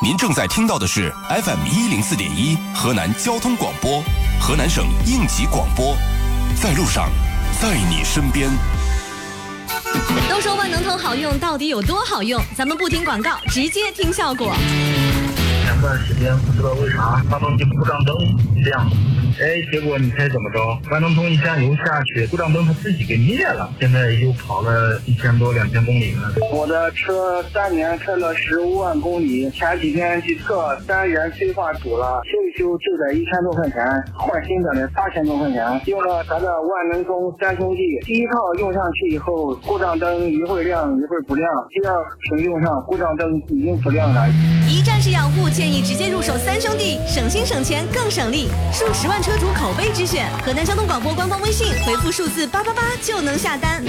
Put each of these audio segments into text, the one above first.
您正在听到的是 FM104.1 河南交通广播，河南省应急广播，在路上，在你身边。 都说万能通好用，到底有多好用？咱们不听广告，直接听效果。 前段时间不知道为啥发动机故障灯亮，结果你猜怎么着？万能通一加油下去，故障灯它自己给灭了。现在又跑了1000多2000公里了。 我的车3年开了15万公里，前几天去测3元催化堵了，修一修就得1000多块钱，换新的得8000多块钱。用了咱的万能通3兄弟，第一套用上去以后，故障灯一会儿亮一会儿不亮，第二瓶用上故障灯已经不亮了。 一站式养护，建议直接入手3兄弟，省心省钱更省力，数10万车主口碑之选。河南交通广播官方微信回复数字888就能下单。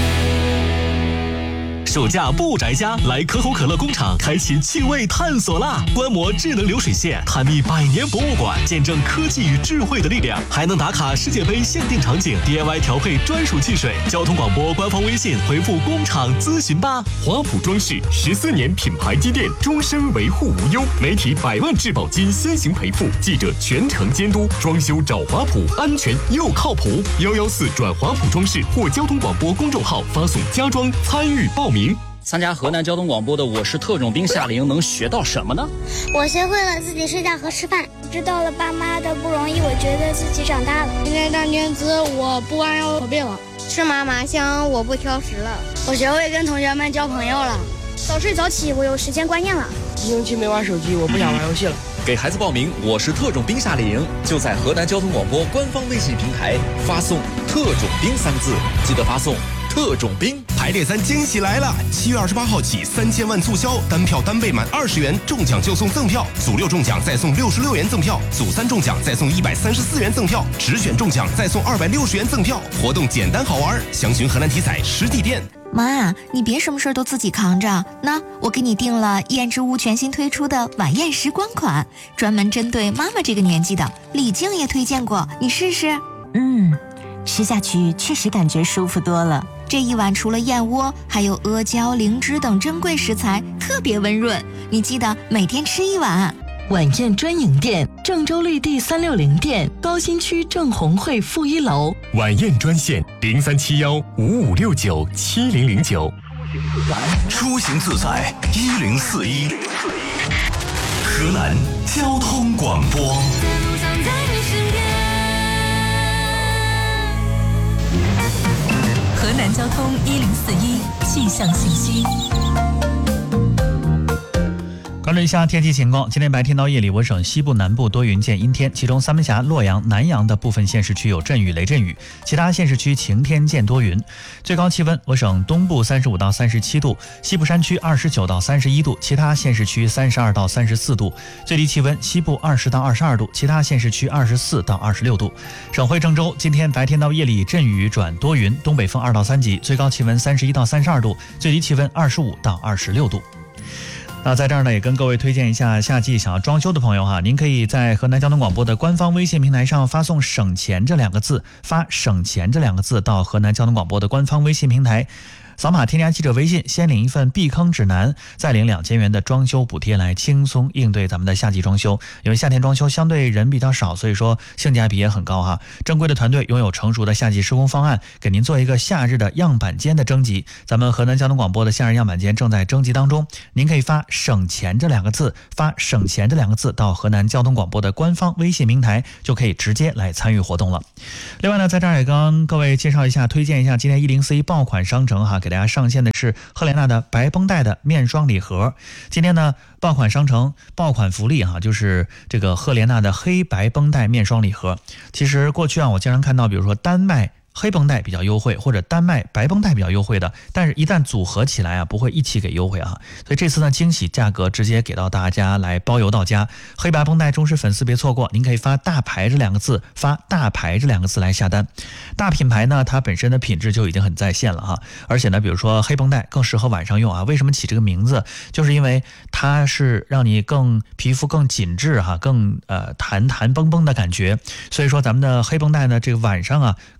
暑假不宅家，来可口可乐工厂开启趣味探索啦！观摩智能流水线，探秘100年博物馆，见证科技与智慧的力量，还能打卡世界杯限定场景， DIY 调配专属汽水。交通广播官方微信回复工厂咨询吧。 华普装饰14年品牌积淀，终身维护无忧，媒体100万质保金先行赔付，记者全程监督，装修找华普，安全又靠谱。114转华普装饰或交通广播公众号发送家装参与报名。 参加河南交通广播的我是特种兵夏令能学到什么呢？ 我学会了自己睡觉和吃饭，知道了爸妈的不容易，我觉得自己长大了。 今天当天资我不按要跑遍了， 吃麻麻香我不挑食了，我学会跟同学们交朋友了，早睡早起我有时间观念了。 一星期没玩手机，我不想玩游戏了。 给孩子报名我是特种兵夏令营，就在河南交通广播官方微信平台发送特种兵3个字，记得发送特种兵。 排列3惊喜来了！7月28号起3000万促销，单票单倍满20元，中奖就送赠票，组6中奖再送66元赠票，组3中奖再送134元赠票，直选中奖再送260元赠票。活动简单好玩，详询河南体彩实体店。 妈，你别什么事都自己扛着，那我给你订了燕之屋全新推出的晚宴时光款，专门针对妈妈这个年纪的，李静也推荐过，你试试。 吃下去确实感觉舒服多了。 这一碗除了燕窝，还有阿胶、灵芝等珍贵食材，特别温润。你记得每天吃1碗。 晚宴专营店：郑州绿地360店，高新区郑红会负1楼。 晚宴专线037155697009。 出行自在1041，河南交通广播。 河南交通1041气象信息。 关注一下天气情况，今天白天到夜里，我省西部南部多云见阴天，其中三门峡、洛阳、南阳的部分县市区有阵雨、雷阵雨，其他县市区晴天见多云。最高气温，我省东部35到37度，西部山区29到31度，其他县市区32到34度。最低气温，西部20到22度，其他县市区24到26度。省会郑州，今天白天到夜里阵雨转多云，东北风2到3级，最高气温31到32度，最低气温25到26度。那在这儿呢，也跟各位推荐一下，夏季想要装修的朋友哈，您可以在河南交通广播的官方微信平台上发送省钱这2个字，发省钱这2个字到河南交通广播的官方微信平台，扫码添加记者微信，先领一份避坑指南，再领2000元的装修补贴，来轻松应对咱们的夏季装修。因为夏天装修相对人比较少，所以说性价比也很高哈。正规的团队拥有成熟的夏季施工方案，给您做一个夏日的样板间的征集。咱们河南交通广播的夏日样板间正在征集当中，您可以发省钱这2个字，发省钱这2个字到河南交通广播的官方微信平台，就可以直接来参与活动了。另外呢，在这儿也跟各位介绍一下，推荐一下今天1041爆款商城哈，给大家上线的是赫莲娜的白绷带的面霜礼盒。今天呢，爆款商城爆款福利哈，就是这个赫莲娜的黑白绷带面霜礼盒。其实过去我经常看到，比如说单卖黑绷带比较优惠，或者单卖白绷带比较优惠的，但是一旦组合起来不会一起给优惠啊。所以这次呢，惊喜价格直接给到大家，来包邮到家。黑白绷带忠实粉丝别错过，您可以发大牌这2个字，发大牌这2个字来下单。大品牌呢，它本身的品质就已经很在线了哈，而且呢，比如说黑绷带更适合晚上用啊。为什么起这个名字？就是因为它是让你皮肤更紧致哈，更弹绷绷的感觉。所以说咱们的黑绷带呢，这个晚上更适合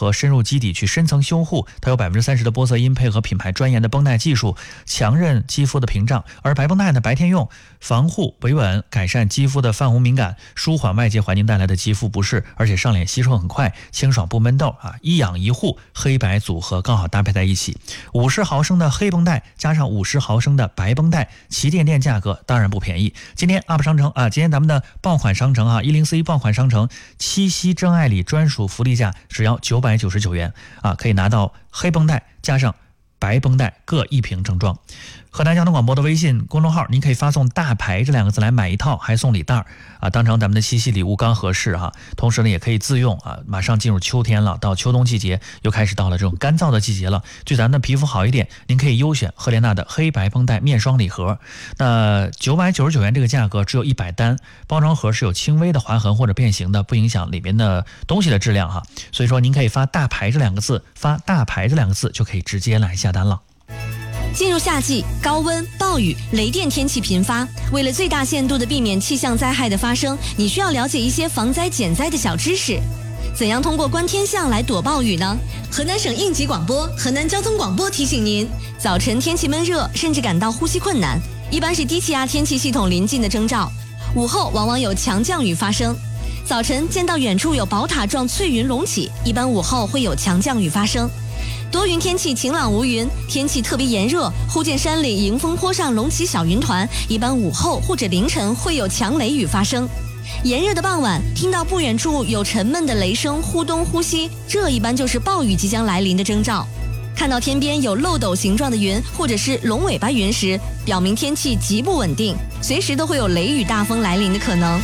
合深入基底去深层修护，它有30%的玻色因，配合品牌专研的绷带技术，强韧肌肤的屏障。而白绷带呢，白天用，防护维稳，改善肌肤的泛红敏感，舒缓外界环境带来的肌肤不适，而且上脸吸收很快，清爽不闷痘啊，一养一护，黑白组合刚好搭配在一起。50毫升的黑绷带加上50毫升的白绷带，旗舰店价格当然不便宜。今天 UP 商城啊，今天咱们的爆款商城啊，1041爆款商城七夕真爱礼专属福利价只要999元啊，可以拿到黑绷带加上白绷带各1瓶正装。河南交通广播的微信公众号，您可以发送大牌这2个字来买一套，还送礼袋啊，当成咱们的七夕礼物刚合适哈。同时呢，也可以自用啊。马上进入秋天了，到秋冬季节又开始到了这种干燥的季节了，对咱的皮肤好一点，您可以优选赫莲娜的黑白绷带面霜礼盒。那999元这个价格只有100单，包装盒是有轻微的划痕或者变形的，不影响里面的东西的质量哈。所以说您可以发大牌这2个字，发大牌这2个字就可以直接来下单了。 进入夏季，高温、暴雨、雷电天气频发，为了最大限度地避免气象灾害的发生，你需要了解一些防灾减灾的小知识。怎样通过观天象来躲暴雨呢？河南省应急广播、河南交通广播提醒您：早晨天气闷热，甚至感到呼吸困难，一般是低气压天气系统临近的征兆；午后往往有强降雨发生。早晨见到远处有宝塔状翠云隆起，一般午后会有强降雨发生。多云天气晴朗无云，天气特别炎热，忽见山里迎风坡上隆起小云团，一般午后或者凌晨会有强雷雨发生。炎热的傍晚，听到不远处有沉闷的雷声忽东忽西，这一般就是暴雨即将来临的征兆。看到天边有漏斗形状的云或者是龙尾巴云时，表明天气极不稳定，随时都会有雷雨大风来临的可能。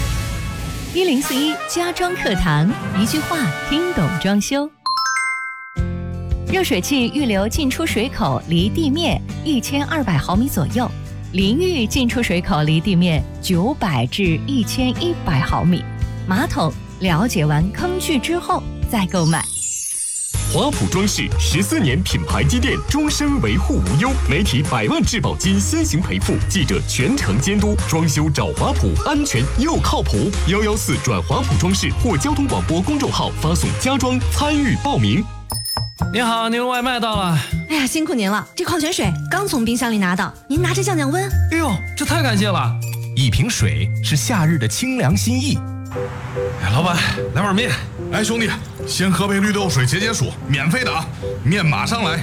1041家装课堂，一句话听懂装修。热水器预留进出水口离地面1200毫米左右，淋浴进出水口离地面900至1100毫米。马桶了解完坑距之后再购买。 华普装饰14年品牌积淀，终身维护无忧，媒体100万质保金先行赔付，记者全程监督，装修找华普，安全又靠谱。114转华普装饰或交通广播公众号发送家装参与报名。 您好，您的外卖到了。 哎呀，辛苦您了，这矿泉水刚从冰箱里拿到，您拿着降降温。 哎呦，这太感谢了！ 一瓶水是夏日的清凉心意。 哎，老板，来碗面。 哎，兄弟，先喝杯绿豆水解解暑，免费的啊，面马上来。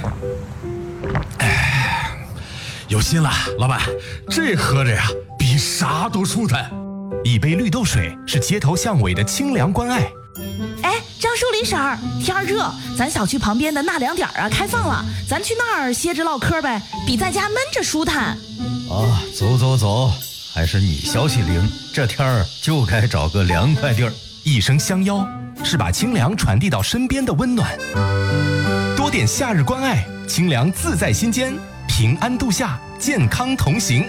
哎，有心了，老板，这喝着呀，比啥都舒坦。 一杯绿豆水是街头巷尾的清凉关爱。 哎，张淑林婶儿，天热，咱小区旁边的纳凉点啊开放了，咱去那儿歇着唠嗑呗，比在家闷着舒坦。 啊，走走走，还是你消息灵，这天儿就该找个凉快地儿。 一声相邀，是把清凉传递到身边的温暖。多点夏日关爱，清凉自在心间，平安度夏，健康同行。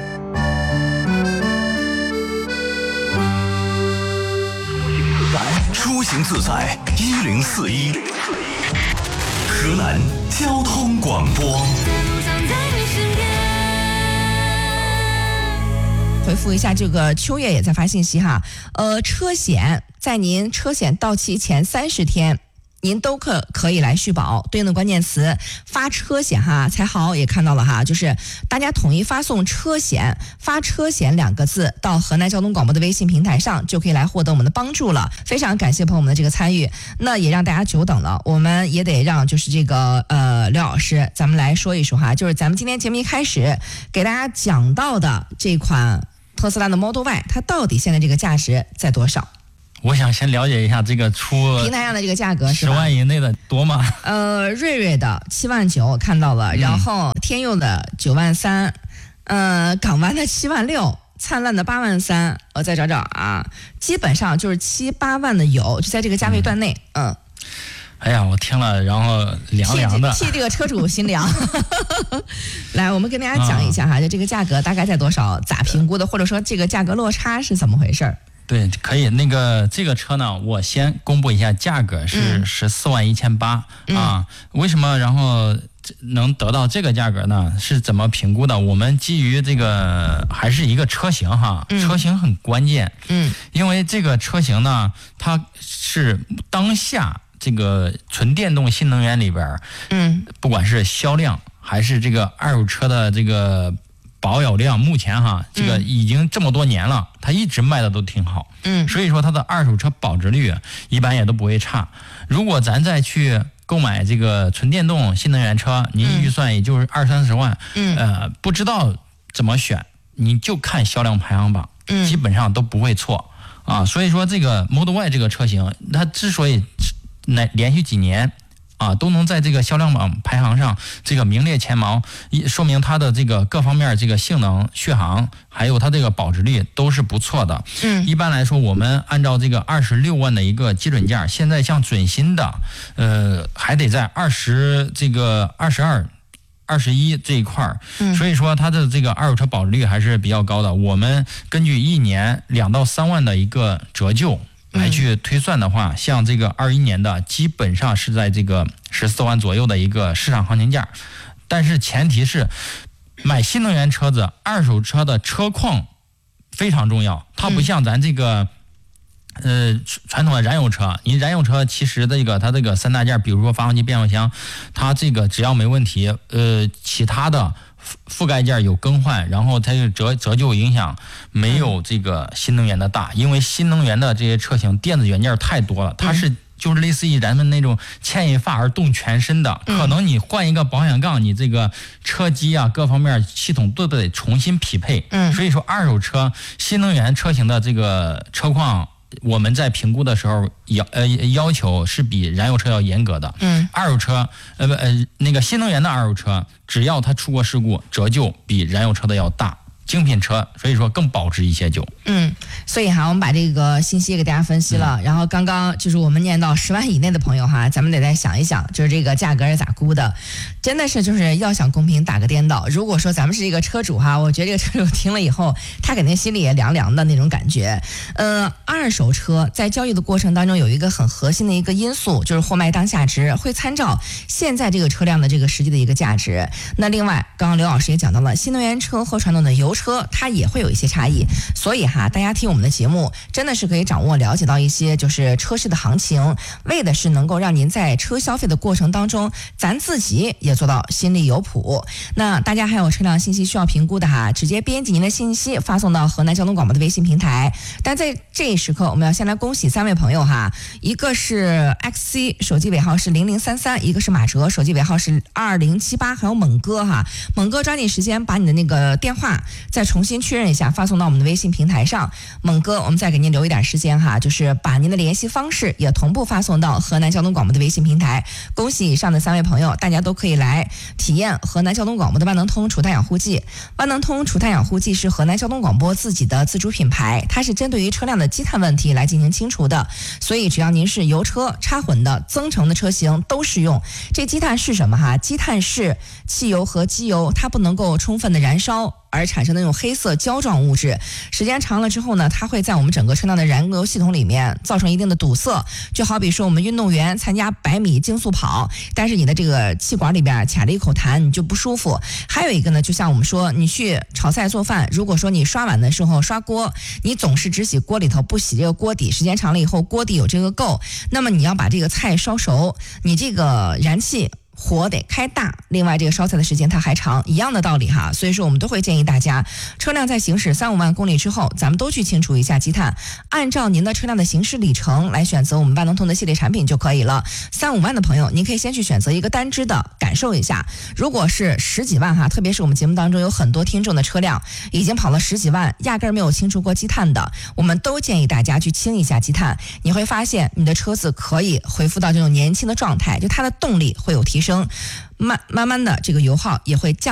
出行自在1041，河南交通广播。 回复一下这个秋叶也在发信息哈，车险在您车险到期前30天。您都可以来续保，对应的关键词发车险哈。才好也看到了哈，就是大家统一发送车险，发车险2个字到河南交通广播的微信平台上，就可以来获得我们的帮助了。非常感谢朋友们的这个参与，那也让大家久等了，我们也得让就是这个廖老师咱们来说一说哈，就是咱们今天节目一开始给大家讲到的这款特斯拉的 Model Y， 它到底现在这个价值在多少？ 我想先了解一下这个出平台上的这个价格是吧？ 10万以内的多吗？ 瑞瑞的7万9我看到了，然后天佑的9万3，港湾的7万6，灿烂的8万3，我再找找啊，基本上就是7、8万的有，就在这个价位段内， 哎呀，我听了，然后凉凉的， 替这个车主心凉。来，我们跟大家讲一下哈，就这个价格大概在多少，咋评估的，或者说这个价格落差是怎么回事？ 对，可以。那个这个车呢，我先公布一下价格是14万1800啊。为什么然后能得到这个价格呢？是怎么评估的？我们基于这个还是一个车型哈，车型很关键。因为这个车型呢，它是当下这个纯电动新能源里边，不管是销量还是这个二手车的这个保有量，目前这个已经这么多年了，它一直卖的都挺好。所以说它的二手车保值率一般也都不会差。如果咱再去购买这个纯电动新能源车，您预算也就是20-30万，不知道怎么选，你就看销量排行榜，基本上都不会错啊。所以说这个 Model Y 这个车型，它之所以连续几年都能在这个销量榜排行上这个名列前茅，说明它的这个各方面这个性能、续航，还有它这个保值率都是不错的。一般来说，我们按照这个26万的一个基准价，现在像准新的，还得在22、21这一块儿，所以说它的这个二手车保值率还是比较高的。我们根据一年2到3万的一个折旧来去推算的话，像这个21年的基本上是在这个14万左右的一个市场行情价，但是前提是买新能源车子，二手车的车况非常重要，它不像咱这个传统的燃油车，你燃油车其实它这个3大件，比如说发动机、变速箱，它这个只要没问题，其他的覆盖件有更换，然后它就折旧影响没有这个新能源的大，因为新能源的这些车型电子元件太多了，它是就是类似于咱们那种牵一发而动全身的，可能你换一个保险杠，你这个车机各方面系统都得重新匹配。所以说二手车新能源车型的这个车况，我们在评估的时候要求是比燃油车要严格的。二手车那个新能源的二手车，只要它出过事故，折旧比燃油车的要大。精品车，所以说更保值一些就。 所以我们把这个信息给大家分析了，然后刚刚就是我们念到10万以内的朋友咱们得再想一想，就是这个价格是咋估的，真的是就是要想公平打个颠倒。如果说咱们是一个车主我觉得这个车主听了以后，他肯定心里也凉凉的那种感觉。二手车在交易的过程当中有一个很核心的一个因素，就是货卖当下值，会参照现在这个车辆的这个实际的一个价值。那另外，刚刚刘老师也讲到了，新能源车和传统的油车它也会有一些差异，所以大家听我们的节目真的是可以掌握了解到一些就是车市的行情，为的是能够让您在车消费的过程当中，咱自己也做到心里有谱。那大家还有车辆信息需要评估的直接编辑您的信息发送到河南交通广播的微信平台。但在这一时刻，我们要先来恭喜3位朋友一个是 XC 手机尾号是0033，一个是马哲手机尾号是2078，还有猛哥猛哥抓紧时间把你的那个电话再重新确认一下，发送到我们的微信平台上。猛哥，我们再给您留一点时间就是把您的联系方式也同步发送到河南交通广播的微信平台。恭喜以上的3位朋友，大家都可以来体验河南交通广播的万能通除碳养护剂。万能通除碳养护剂是河南交通广播自己的自主品牌，它是针对于车辆的积碳问题来进行清除的，所以只要您是油车、插混的、增程的车型都适用。这积碳是什么积碳是汽油和机油它不能够充分的燃烧而产生的那种黑色胶状物质，时间长了之后呢，它会在我们整个车辆的燃油系统里面造成一定的堵塞。就好比说我们运动员参加100米竞速跑，但是你的这个气管里边卡着一口痰，你就不舒服。还有一个呢，就像我们说你去炒菜做饭，如果说你刷碗的时候刷锅，你总是只洗锅里头不洗这个锅底，时间长了以后锅底有这个垢，那么你要把这个菜烧熟，你这个燃气火得开大，另外这个烧菜的时间它还长，一样的道理所以说我们都会建议大家，车辆在行驶3-5万公里之后，咱们都去清除一下积碳，按照您的车辆的行驶里程来选择我们万能通的系列产品就可以了。3-5万的朋友，您可以先去选择一个单支的感受一下。如果是10几万特别是我们节目当中有很多听众的车辆已经跑了10几万，压根儿没有清除过积碳的，我们都建议大家去清一下积碳，你会发现你的车子可以恢复到这种年轻的状态，就它的动力会有提升，慢慢的这个油耗也会降。